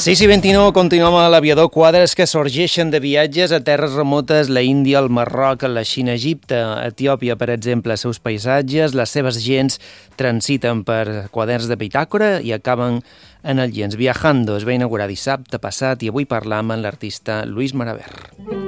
6:29, continuem a l'aviador. Quadres que sorgeixen de viatges a terres remotes, la Índia, el Marroc, la Xina, Egipte, Etiòpia, per exemple, els seus paisatges, les seves gents transiten per quaderns de bitàcora i acaben en el Gens. Viajando es va inaugurar dissabte passat i avui parlam amb l'artista Luis Maraver.